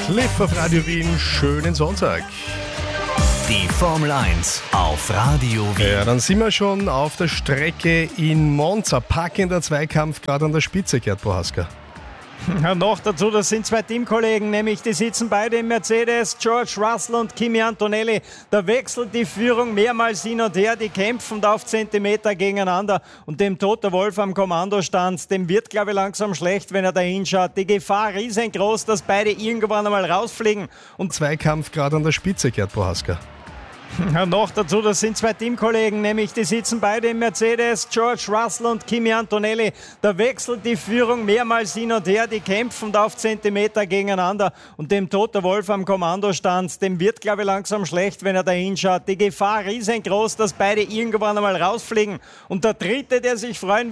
Cliff auf Radio Wien, schönen Sonntag. Die Formel 1 auf Radio Wien. Ja, dann sind wir schon auf der Strecke in Monza. Packender Zweikampf gerade an der Spitze, Gerd Prohaska. Ja, noch dazu, das sind zwei Teamkollegen, nämlich die sitzen beide im Mercedes, George Russell und Kimi Antonelli. Da wechselt die Führung mehrmals hin und her, die kämpfen da auf Zentimeter gegeneinander. Und dem Toto Wolff am Kommandostand, dem wird, glaube ich, langsam schlecht, wenn er da hinschaut. Die Gefahr riesengroß, dass beide irgendwann einmal rausfliegen. Und Zweikampf gerade an der Spitze, Gerd Prohaska. ja, noch dazu, das sind zwei Teamkollegen, nämlich die sitzen beide im Mercedes, George Russell und Kimi Antonelli. Da wechselt die Führung mehrmals hin und her, die kämpfen da auf Zentimeter gegeneinander. Und dem Toto Wolff am Kommandostand, dem wird, glaube ich, langsam schlecht, wenn er da hinschaut. Die Gefahr riesengroß, dass beide irgendwann einmal rausfliegen. Und der Dritte, der sich freuen